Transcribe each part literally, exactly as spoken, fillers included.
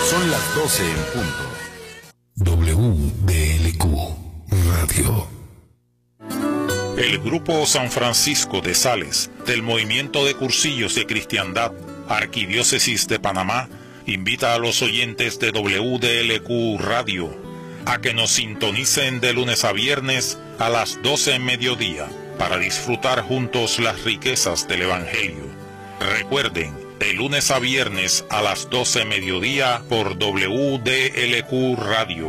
Son las doce en punto. W D L Q Radio. El Grupo San Francisco de Sales del Movimiento de Cursillos de Cristiandad, Arquidiócesis de Panamá, invita a los oyentes de W D L Q Radio a que nos sintonicen de lunes a viernes a las doce en mediodía para disfrutar juntos las riquezas del Evangelio. Recuerden, de lunes a viernes a las doce mediodía por W D L Q Radio.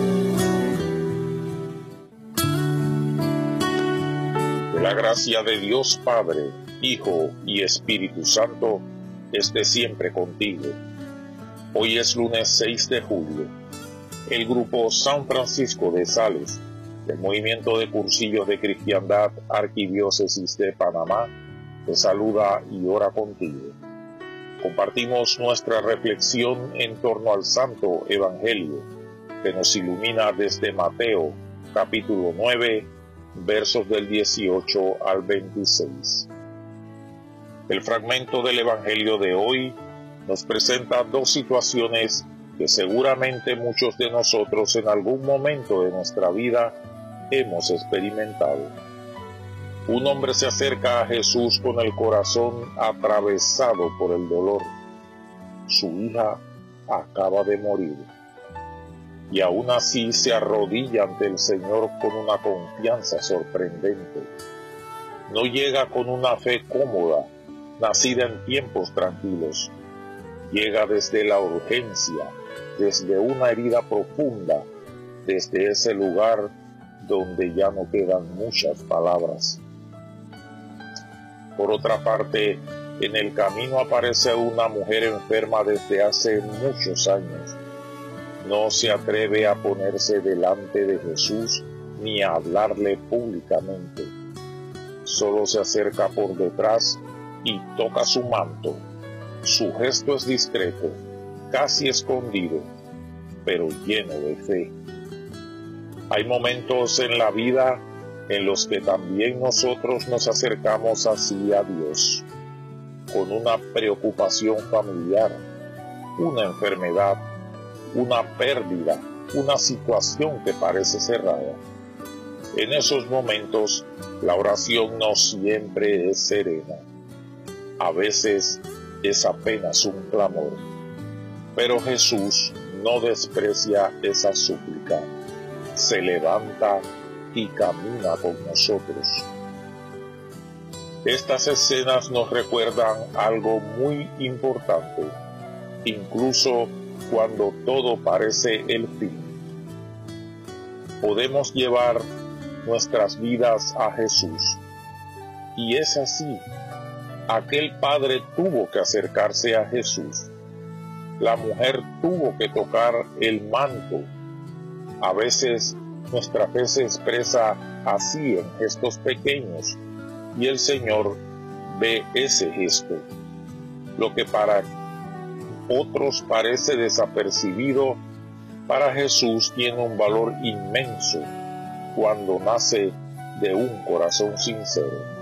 Que la gracia de Dios Padre, Hijo y Espíritu Santo esté siempre contigo. Hoy es lunes seis de julio. El Grupo San Francisco de Sales del Movimiento de Cursillos de Cristiandad, Arquidiócesis de Panamá, te saluda y ora contigo. Compartimos nuestra reflexión en torno al Santo Evangelio, que nos ilumina desde Mateo, capítulo nueve, versos del dieciocho al veintiséis. El fragmento del Evangelio de hoy nos presenta dos situaciones que seguramente muchos de nosotros en algún momento de nuestra vida hemos experimentado. Un hombre se acerca a Jesús con el corazón atravesado por el dolor. Su hija acaba de morir. Y aún así se arrodilla ante el Señor con una confianza sorprendente. No llega con una fe cómoda, nacida en tiempos tranquilos. Llega desde la urgencia, desde una herida profunda, desde ese lugar donde ya no quedan muchas palabras. Por otra parte, en el camino aparece una mujer enferma desde hace muchos años. No se atreve a ponerse delante de Jesús ni a hablarle públicamente. Solo se acerca por detrás y toca su manto. Su gesto es discreto, casi escondido, pero lleno de fe. Hay momentos en la vida en los que también nosotros nos acercamos así a Dios, con una preocupación familiar, una enfermedad, una pérdida, una situación que parece cerrada. En esos momentos, la oración no siempre es serena. A veces es apenas un clamor. Pero Jesús no desprecia esa súplica. Se levanta y camina con nosotros. Estas escenas nos recuerdan algo muy importante, incluso cuando todo parece el fin. Podemos llevar nuestras vidas a Jesús. Y es así. Aquel padre tuvo que acercarse a Jesús. La mujer tuvo que tocar el manto. A veces nuestra fe se expresa así en gestos pequeños, y el Señor ve ese gesto. Lo que para otros parece desapercibido, para Jesús tiene un valor inmenso cuando nace de un corazón sincero.